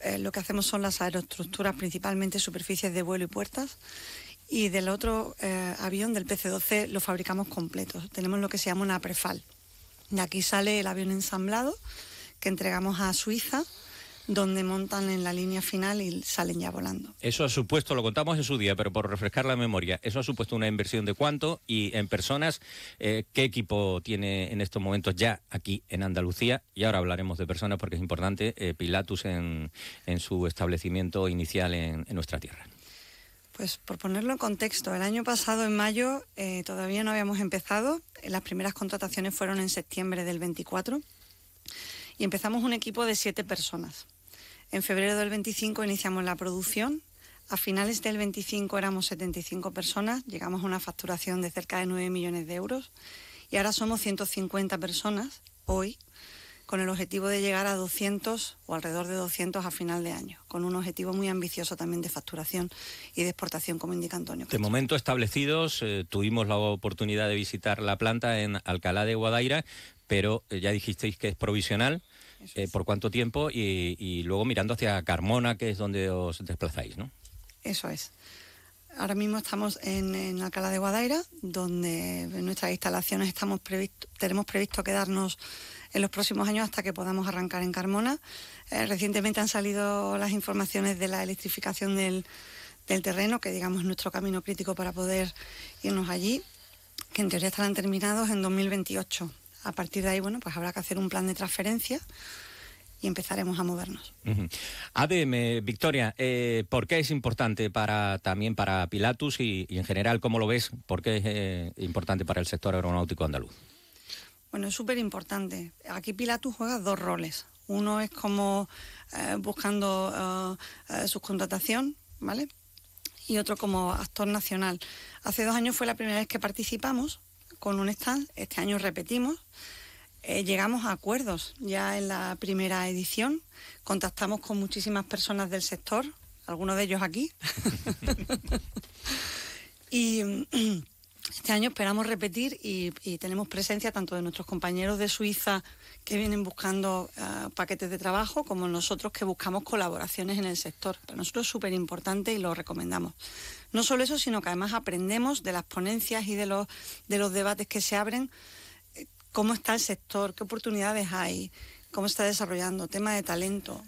lo que hacemos son las aeroestructuras, principalmente superficies de vuelo y puertas. Y del otro avión, del PC-12, lo fabricamos completo. Tenemos lo que se llama una prefal. De aquí sale el avión ensamblado que entregamos a Suiza, donde montan en la línea final y salen ya volando. Eso ha supuesto, lo contamos en su día, pero por refrescar la memoria, eso ha supuesto una inversión de cuánto y en personas, ¿qué equipo tiene en estos momentos ya aquí en Andalucía? Y ahora hablaremos de personas porque es importante, Pilatus en su establecimiento inicial en nuestra tierra. Pues por ponerlo en contexto, el año pasado, en mayo, todavía no habíamos empezado. Las primeras contrataciones fueron en septiembre del 24 y empezamos un equipo de 7 personas. En febrero del 25 iniciamos la producción. A finales del 25 éramos 75 personas, llegamos a una facturación de cerca de 9 millones de euros y ahora somos 150 personas hoy, con el objetivo de llegar a 200 o alrededor de 200 a final de año, con un objetivo muy ambicioso también de facturación y de exportación, como indica Antonio Castro. De momento establecidos, tuvimos la oportunidad de visitar la planta en Alcalá de Guadaira, pero ya dijisteis que es provisional. ¿Por cuánto tiempo? Y luego mirando hacia Carmona, que es donde os desplazáis, ¿no? Eso es. Ahora mismo estamos en Alcalá de Guadaira, donde en nuestras instalaciones tenemos previsto quedarnos en los próximos años hasta que podamos arrancar en Carmona. Recientemente han salido las informaciones de la electrificación del terreno, que digamos es nuestro camino crítico para poder irnos allí, que en teoría estarán terminados en 2028. A partir de ahí, bueno, pues habrá que hacer un plan de transferencia y empezaremos a movernos. ADM, Victoria, ¿por qué es importante también para Pilatus y en general cómo lo ves? ¿Por qué es importante para el sector aeronáutico andaluz? Bueno, es súper importante. Aquí Pilatus juega 2 roles. Uno es como buscando subcontratación, ¿vale? Y otro como actor nacional. Hace 2 años fue la primera vez que participamos con un stand. Este año repetimos. Llegamos a acuerdos ya en la primera edición. Contactamos con muchísimas personas del sector, algunos de ellos aquí. Y este año esperamos repetir y tenemos presencia tanto de nuestros compañeros de Suiza que vienen buscando paquetes de trabajo, como nosotros que buscamos colaboraciones en el sector. Para nosotros es súper importante y lo recomendamos. No solo eso, sino que además aprendemos de las ponencias y de los debates que se abren, cómo está el sector, qué oportunidades hay, cómo está desarrollando, tema de talento,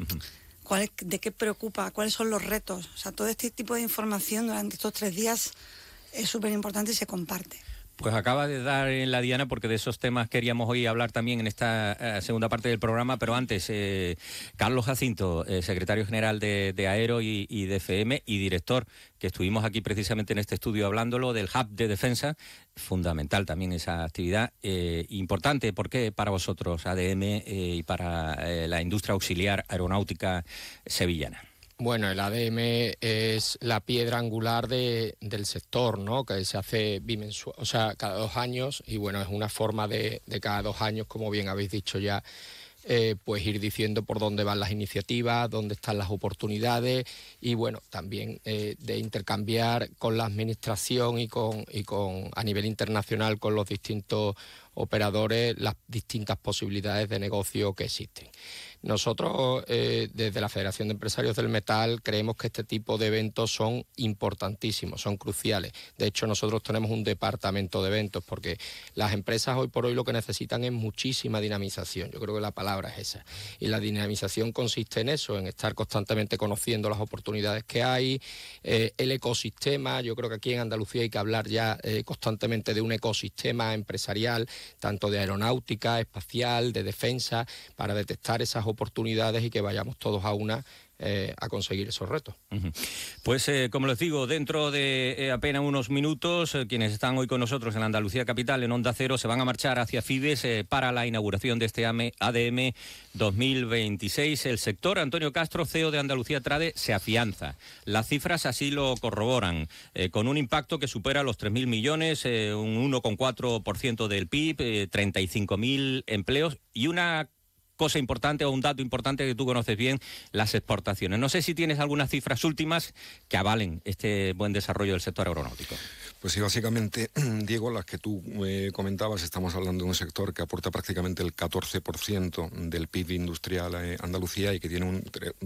de qué preocupa, cuáles son los retos. O sea, todo este tipo de información durante estos 3 días es súper importante y se comparte. Pues acaba de dar en la diana porque de esos temas queríamos hoy hablar también en esta segunda parte del programa, pero antes, Carlos Jacinto, secretario general de Aero y de FM y director, que estuvimos aquí precisamente en este estudio hablándolo del Hub de Defensa, fundamental también esa actividad, importante, ¿por qué para vosotros, ADM, y para la industria auxiliar aeronáutica sevillana? Bueno, el ADM es la piedra angular del sector, ¿no? Que se hace bimensual, o sea, cada 2 años, y bueno, es una forma de cada 2 años, como bien habéis dicho ya, pues ir diciendo por dónde van las iniciativas, dónde están las oportunidades y bueno, también de intercambiar con la administración y con a nivel internacional con los distintos operadores las distintas posibilidades de negocio que existen. Nosotros, desde la Federación de Empresarios del Metal, creemos que este tipo de eventos son importantísimos, son cruciales. De hecho, nosotros tenemos un departamento de eventos porque las empresas hoy por hoy lo que necesitan es muchísima dinamización. Yo creo que la palabra es esa. Y la dinamización consiste en eso, en estar constantemente conociendo las oportunidades que hay, el ecosistema. Yo creo que aquí en Andalucía hay que hablar ya constantemente de un ecosistema empresarial, tanto de aeronáutica, espacial, de defensa, para detectar esas oportunidades y que vayamos todos a una a conseguir esos retos. Pues como les digo, dentro de apenas unos minutos, quienes están hoy con nosotros en la Andalucía Capital, en Onda Cero, se van a marchar hacia Fides para la inauguración de este ADM 2026. El sector, Antonio Castro, CEO de Andalucía Trade, se afianza. Las cifras así lo corroboran, con un impacto que supera los 3.000 millones, un 1,4% del PIB, 35.000 empleos y una cosa importante o un dato importante que tú conoces bien, las exportaciones. No sé si tienes algunas cifras últimas que avalen este buen desarrollo del sector aeronáutico. Pues sí, básicamente, Diego, las que tú comentabas, estamos hablando de un sector que aporta prácticamente el 14% del PIB industrial a Andalucía y que tiene un